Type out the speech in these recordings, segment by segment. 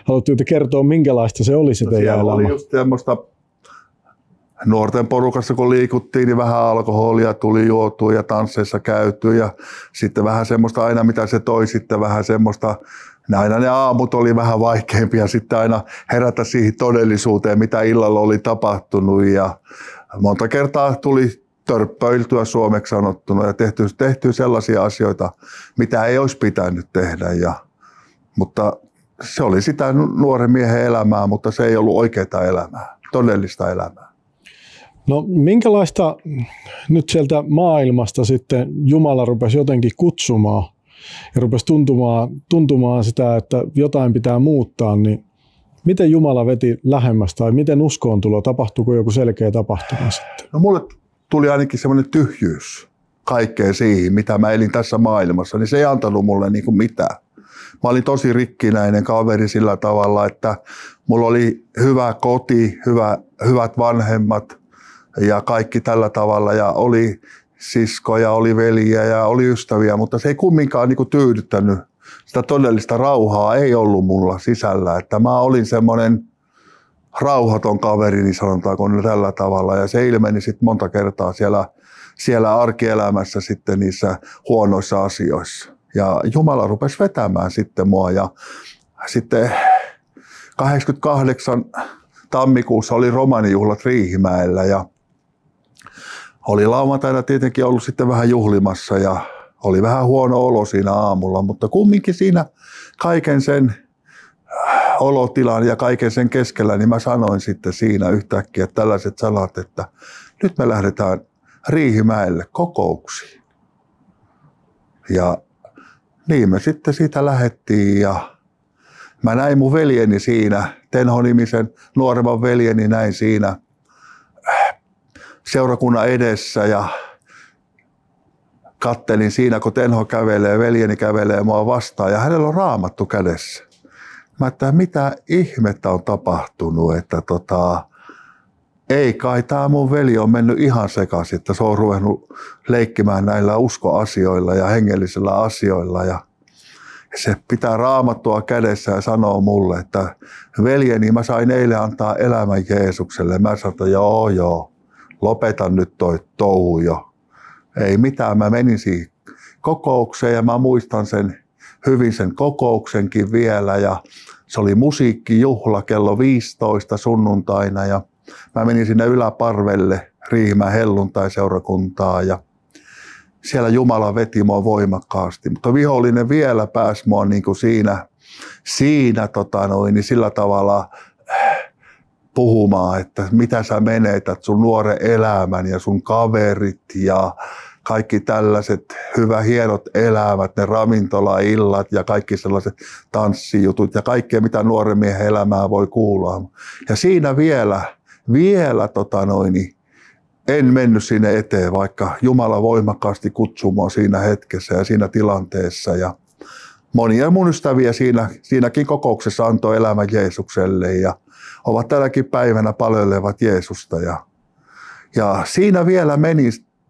Haluatteko kertoa, minkälaista se oli se teidän elämä? Oli just semmoista nuorten porukassa, kun liikuttiin, niin vähän alkoholia tuli juotua ja tansseissa käytyä ja sitten vähän semmoista aina, mitä se toi sitten vähän semmoista, aina ne aamut oli vähän vaikeampia sitten aina herätä siihen todellisuuteen, mitä illalla oli tapahtunut ja monta kertaa tuli törppöiltyä suomeksi sanottuna ja tehty sellaisia asioita, mitä ei olisi pitänyt tehdä. Mutta se oli sitä nuoren miehen elämää, mutta se ei ollut oikeaa elämää, todellista elämää. No minkälaista nyt sieltä maailmasta sitten Jumala rupesi jotenkin kutsumaan ja rupesi tuntumaan sitä, että jotain pitää muuttaa, niin miten Jumala veti lähemmäs tai miten uskoon tulo, tapahtuiko joku selkeä tapahtuma sitten? No mulle tuli ainakin semmoinen tyhjyys kaikkeen siihen, mitä mä elin tässä maailmassa, niin se ei antanut mulle niin kuin mitään. Mä olin tosi rikkinäinen kaveri sillä tavalla, että mulla oli hyvä koti, hyvät vanhemmat ja kaikki tällä tavalla ja oli siskoja, oli veljiä ja oli ystäviä, mutta se ei kumminkaan niin kuin tyydyttänyt. Sitä todellista rauhaa ei ollut mulla sisällä, että mä olin semmoinen rauhaton kaveri, niin sanotaanko tällä tavalla ja se ilmeni sitten monta kertaa siellä arkielämässä sitten niissä huonoissa asioissa. Ja Jumala rupesi vetämään sitten mua ja sitten 88 tammikuussa oli romanijuhlat Riihimäellä ja oli lauantaina tietenkin ollut sitten vähän juhlimassa ja oli vähän huono olo siinä aamulla, mutta kumminkin siinä kaiken sen olotilan ja kaiken sen keskellä, niin mä sanoin sitten siinä yhtäkkiä tällaiset sanat, että nyt me lähdetään Riihimäelle kokouksiin. Ja niin me sitten siitä lähdettiin ja mä näin mun veljeni siinä, Tenho-nimisen nuoremman veljeni näin siinä seurakunnan edessä ja kattelin siinä, kun Tenho kävelee, veljeni kävelee mua vastaan ja hänellä on raamattu kädessä. Mä että mitä ihmettä on tapahtunut, että ei kai tää mun veli on mennyt ihan sekaisin, että se on ruvennut leikkimään näillä uskoasioilla ja hengellisillä asioilla ja se pitää raamattua kädessä ja sanoo mulle, että veljeni, mä sain eilen antaa elämän Jeesukselle. Mä sanoin, että joo, lopetan nyt toi touhu jo. Ei mitään, mä menin siihen kokoukseen ja mä muistan hyvin sen kokouksenkin vielä ja se oli musiikkijuhla kello 15 sunnuntaina ja mä menin sinne yläparvelle Riihimäen helluntai-seurakuntaa ja siellä Jumala veti mua voimakkaasti, mutta vihollinen vielä pääsi mua niin kuin siinä niin sillä tavalla puhumaan, että mitä sä menetät sun nuoren elämän ja sun kaverit ja kaikki tällaiset hienot elämät, ne ravintolaillat ja kaikki sellaiset tanssijutut ja kaikkea mitä nuoren miehen elämää voi kuulla. Ja siinä vielä en mennyt sinne eteen, vaikka Jumala voimakkaasti kutsui mua siinä hetkessä ja siinä tilanteessa. Ja monia mun ystäviä siinäkin kokouksessa antoi elämän Jeesukselle ja ovat tälläkin päivänä palvelevat Jeesusta. Ja siinä vielä meni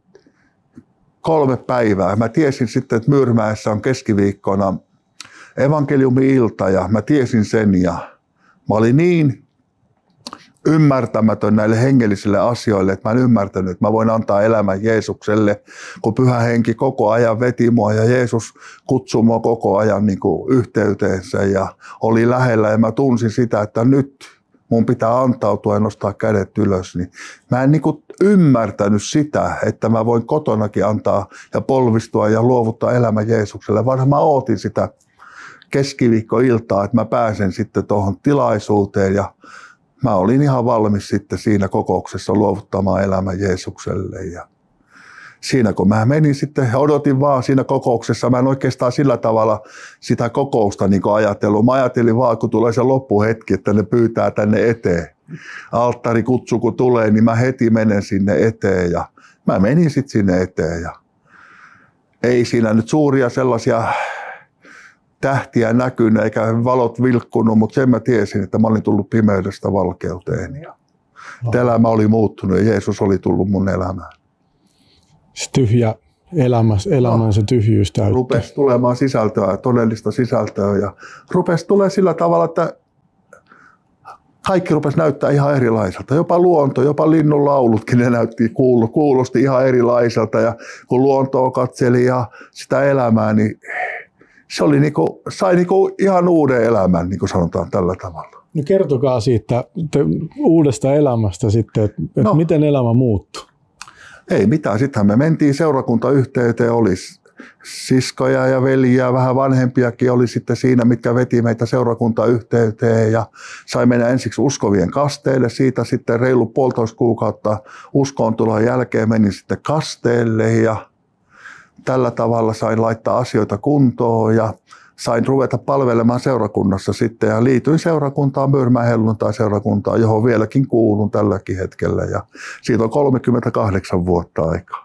3 päivää. Mä tiesin sitten, että Myyrmäessä on keskiviikkona evankeliumi-ilta ja mä tiesin sen ja mä olin niin ymmärtämätön näille hengellisille asioille, että mä en ymmärtänyt, että mä voin antaa elämän Jeesukselle, kun Pyhä Henki koko ajan veti mua ja Jeesus kutsui mua koko ajan niin kuin yhteyteensä ja oli lähellä ja mä tunsin sitä, että nyt mun pitää antautua ja nostaa kädet ylös. Niin mä en niin kuin ymmärtänyt sitä, että mä voin kotonakin antaa ja polvistua ja luovuttaa elämän Jeesukselle, vaan mä ootin sitä keskiviikkoiltaa, että mä pääsen sitten tuohon tilaisuuteen ja mä olin ihan valmis sitten siinä kokouksessa luovuttamaan elämän Jeesukselle ja siinä kun mä menin sitten, odotin vaan siinä kokouksessa, mä en oikeastaan sillä tavalla sitä kokousta niin kuin ajatellut. Mä ajattelin vaan, kun tulee se loppuhetki, että ne pyytää tänne eteen. Alttarikutsu kun tulee, niin mä heti menen sinne eteen ja mä menin sitten sinne eteen ja ei siinä nyt suuria sellaisia tähtiä näkynyt eikä valot vilkkunut, mutta sen mä tiesin, että mä olin tullut pimeydestä valkeuteen ja elämä oli muuttunut ja Jeesus oli tullut mun elämään. Se tyhjä elämän se tyhjyys täyttää. Rupesi tulemaan sisältöä, todellista sisältöä ja rupesi tulemaan sillä tavalla, että kaikki rupesi näyttää ihan erilaiselta. Jopa luonto, jopa linnun laulutkin ne kuulosti ihan erilaiselta. Ja kun luontoa katseli ja sitä elämää, niin se oli sai ihan uuden elämän, niin kuin sanotaan tällä tavalla. No kertokaa siitä uudesta elämästä sitten, että miten elämä muuttui. Ei mitään. Sittenhän me mentiin seurakuntayhteyteen, oli siskoja ja veljiä, vähän vanhempiakin oli sitten siinä, mitkä veti meitä seurakuntayhteyteen ja sai mennä ensiksi uskovien kasteelle. Siitä sitten reilu 1,5 kuukautta uskoontulon jälkeen menin sitten kasteelle ja tällä tavalla sain laittaa asioita kuntoon ja sain ruveta palvelemaan seurakunnassa sitten ja liityin seurakuntaan, Myyrmäen helluntai-seurakuntaan, johon vieläkin kuulun tälläkin hetkellä ja siitä on 38 vuotta aikaa.